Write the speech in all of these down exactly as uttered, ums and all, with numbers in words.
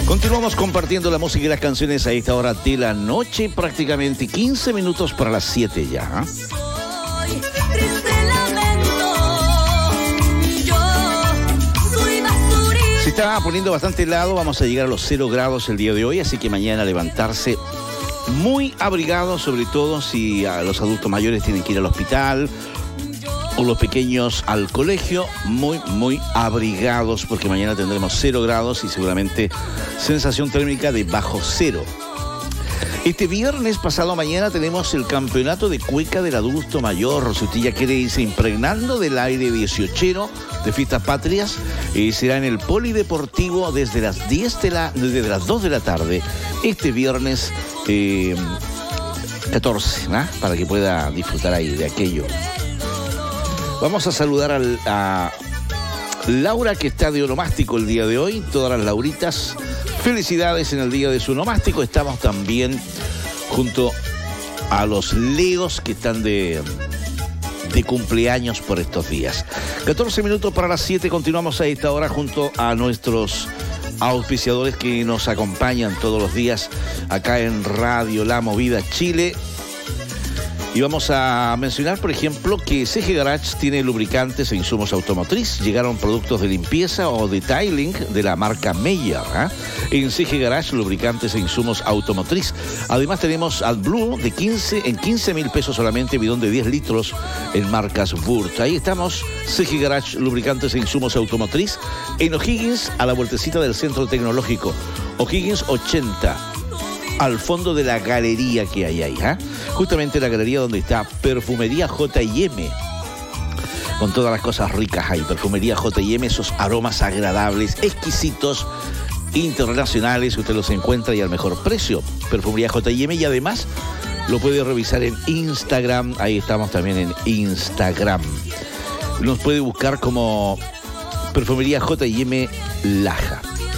Continuamos compartiendo la música y las canciones a esta hora de la noche, prácticamente quince minutos para las siete ya. Se está poniendo bastante helado, vamos a llegar a los cero grados el día de hoy, así que mañana levantarse muy abrigado, sobre todo si a los adultos mayores tienen que ir al hospital o los pequeños al colegio, muy, muy abrigados, porque mañana tendremos cero grados y seguramente sensación térmica de bajo cero. Este viernes pasado mañana tenemos el campeonato de cueca del adulto mayor. Si usted ya quiere irse impregnando del aire dieciochero de fiestas patrias, eh, será en el Polideportivo desde las diez de la, desde las dos de la tarde, este viernes eh, catorce, ¿no? Para que pueda disfrutar ahí de aquello. Vamos a saludar al, a Laura, que está de onomástico el día de hoy. Todas las Lauritas, felicidades en el día de su onomástico. Estamos también junto a los Leos que están de, de cumpleaños por estos días. catorce minutos para las siete, continuamos a esta hora junto a nuestros auspiciadores que nos acompañan todos los días acá en Radio La Movida Chile. Y vamos a mencionar, por ejemplo, que C G Garage tiene lubricantes e insumos automotriz. Llegaron productos de limpieza o detailing de la marca Meyer, ¿eh? En C G Garage, lubricantes e insumos automotriz. Además tenemos AdBlue de quince en quince mil pesos solamente, bidón de diez litros en marcas Burt. Ahí estamos, C G Garage, lubricantes e insumos automotriz. En O'Higgins, a la vueltecita del Centro Tecnológico. O'Higgins ochenta. Al fondo de la galería que hay ahí, ¿eh? Justamente la galería donde está Perfumería J y M, con todas las cosas ricas ahí. Perfumería J y M, esos aromas agradables, exquisitos, internacionales, usted los encuentra y al mejor precio. Perfumería J y M, y además lo puede revisar en Instagram, ahí estamos también en Instagram. Nos puede buscar como Perfumería J y M Laja.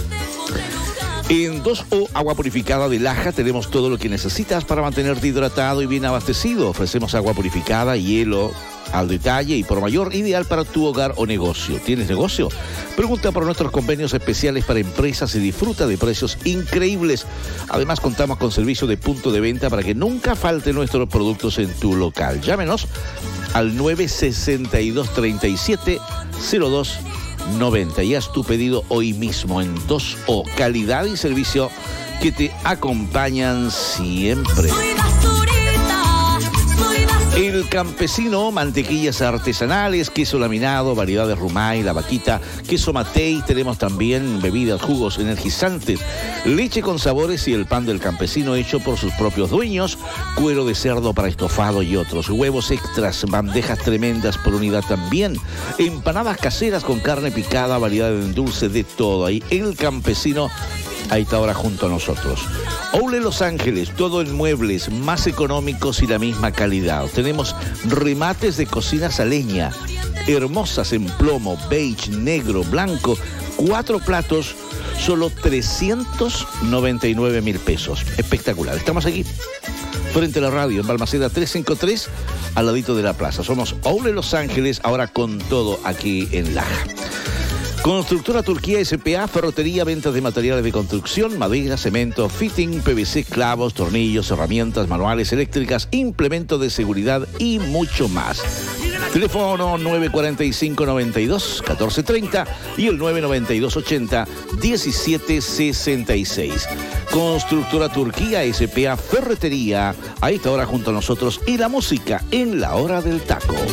En dos O Agua Purificada de Laja tenemos todo lo que necesitas para mantenerte hidratado y bien abastecido. Ofrecemos agua purificada, hielo al detalle y por mayor, ideal para tu hogar o negocio. ¿Tienes negocio? Pregunta por nuestros convenios especiales para empresas y disfruta de precios increíbles. Además, contamos con servicio de punto de venta para que nunca falten nuestros productos en tu local. Llámenos al nueve sesenta y dos treinta y siete cero dos noventa y haz tu pedido hoy mismo en dos O, calidad y servicio que te acompañan siempre. El Campesino, mantequillas artesanales, queso laminado, variedades rumay, la vaquita, queso matey, tenemos también bebidas, jugos energizantes, leche con sabores y el pan del campesino hecho por sus propios dueños, cuero de cerdo para estofado y otros, huevos extras, bandejas tremendas por unidad también, empanadas caseras con carne picada, variedad de dulce, de todo ahí. El Campesino, ahí está ahora junto a nosotros. Oule Los Ángeles, todo en muebles, más económicos y la misma calidad. Tenemos remates de cocinas a leña, hermosas en plomo, beige, negro, blanco, cuatro platos, solo trescientos noventa y nueve mil pesos. Espectacular. Estamos aquí, frente a la radio, en Balmaceda trescientos cincuenta y tres, al ladito de la plaza. Somos Oule Los Ángeles, ahora con todo aquí en Laja. Constructora Turquía S P A, ferretería, ventas de materiales de construcción, madera, cemento, fitting, P V C, clavos, tornillos, herramientas manuales, eléctricas, implementos de seguridad y mucho más. Teléfono nueve cuatro cinco, noventa y dos, catorce treinta y el nueve noventa y dos, ochenta, diecisiete sesenta y seis. Constructora Turquía S P A, ferretería, ahí está ahora junto a nosotros, y la música en la hora del taco.